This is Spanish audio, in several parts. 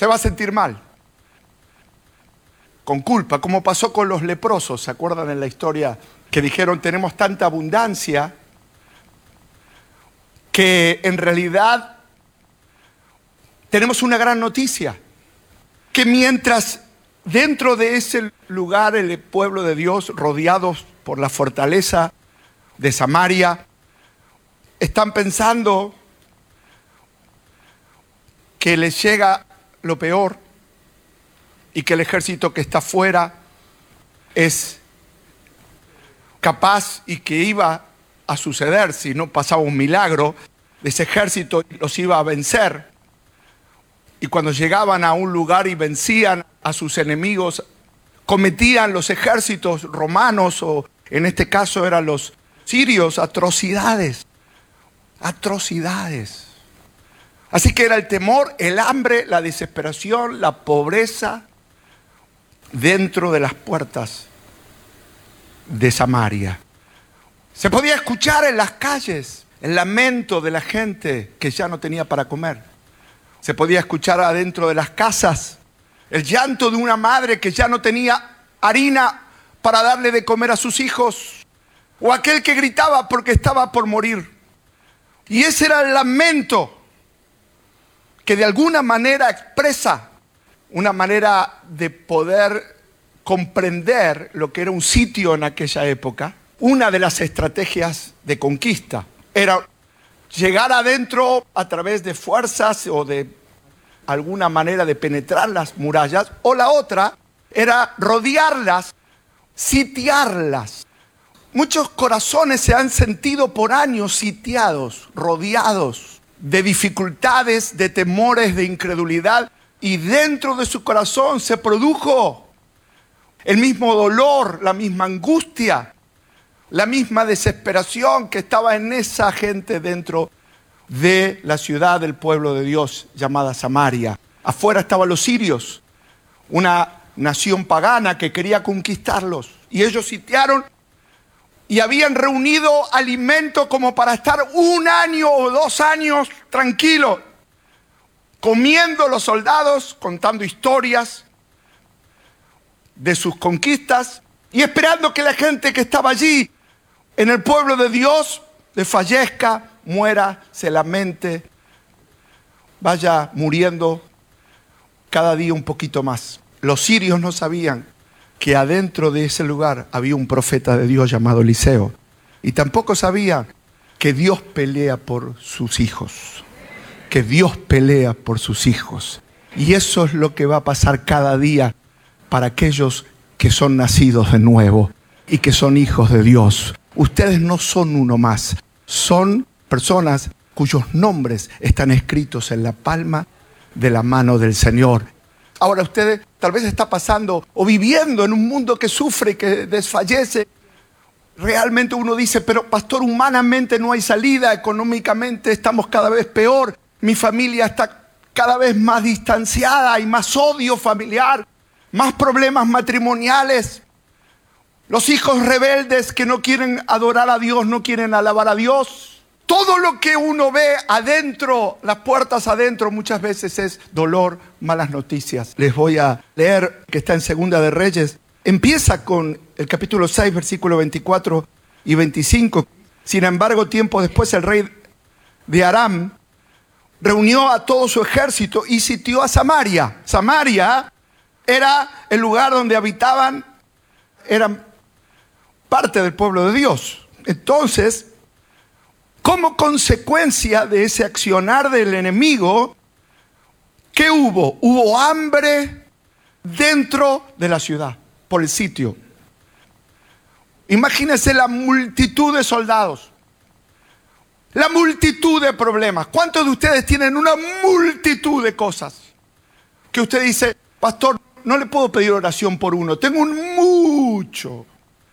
Se va a sentir mal, con culpa, como pasó con los leprosos. ¿Se acuerdan en la historia que dijeron tenemos tanta abundancia que en realidad tenemos una gran noticia? Que mientras dentro de ese lugar el pueblo de Dios, rodeados por la fortaleza de Samaria, están pensando que les llega lo peor y que el ejército que está afuera es capaz y que iba a suceder, si no pasaba un milagro, ese ejército los iba a vencer. Y cuando llegaban a un lugar y vencían a sus enemigos, cometían los ejércitos romanos, o en este caso eran los sirios, atrocidades. Atrocidades. Así que era el temor, el hambre, la desesperación, la pobreza dentro de las puertas de Samaria. Se podía escuchar en las calles el lamento de la gente que ya no tenía para comer. Se podía escuchar adentro de las casas el llanto de una madre que ya no tenía harina para darle de comer a sus hijos, o aquel que gritaba porque estaba por morir. Y ese era el lamento que de alguna manera expresa una manera de poder comprender lo que era un sitio en aquella época. Una de las estrategias de conquista era llegar adentro a través de fuerzas o de alguna manera de penetrar las murallas, o la otra era rodearlas, sitiarlas. Muchos corazones se han sentido por años sitiados, rodeados de dificultades, de temores, de incredulidad, y dentro de su corazón se produjo el mismo dolor, la misma angustia, la misma desesperación que estaba en esa gente dentro de la ciudad del pueblo de Dios llamada Samaria. Afuera estaban los sirios, una nación pagana que quería conquistarlos, y ellos sitiaron y habían reunido alimento como para estar 1 año o 2 años tranquilos, comiendo los soldados, contando historias de sus conquistas y esperando que la gente que estaba allí en el pueblo de Dios desfallezca, muera, se lamente, vaya muriendo cada día un poquito más. Los sirios no sabían que adentro de ese lugar había un profeta de Dios llamado Eliseo. Y tampoco sabían que Dios pelea por sus hijos. Que Dios pelea por sus hijos. Y eso es lo que va a pasar cada día para aquellos que son nacidos de nuevo y que son hijos de Dios. Ustedes no son uno más. Son personas cuyos nombres están escritos en la palma de la mano del Señor. Ahora usted tal vez está pasando o viviendo en un mundo que sufre, que desfallece. Realmente uno dice, pero pastor, humanamente no hay salida, económicamente estamos cada vez peor, mi familia está cada vez más distanciada, hay más odio familiar, más problemas matrimoniales. Los hijos rebeldes que no quieren adorar a Dios, no quieren alabar a Dios. Todo lo que uno ve adentro, las puertas adentro, muchas veces es dolor, malas noticias. Les voy a leer que está en Segunda de Reyes. Empieza con el capítulo 6, versículos 24 y 25. Sin embargo, tiempo después el rey de Aram reunió a todo su ejército y sitió a Samaria. Samaria era el lugar donde habitaban, eran parte del pueblo de Dios. Entonces, como consecuencia de ese accionar del enemigo, ¿qué hubo? Hubo hambre dentro de la ciudad, por el sitio. Imagínense la multitud de soldados, la multitud de problemas. ¿Cuántos de ustedes tienen una multitud de cosas que usted dice, pastor, no le puedo pedir oración por uno, tengo un mucho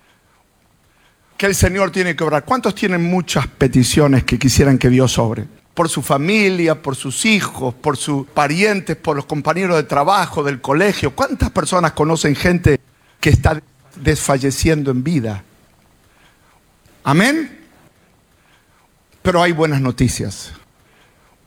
que el Señor tiene que obrar? ¿Cuántos tienen muchas peticiones que quisieran que Dios obre? Por su familia, por sus hijos, por sus parientes, por los compañeros de trabajo, del colegio. ¿Cuántas personas conocen gente que está desfalleciendo en vida? Amén. Pero hay buenas noticias.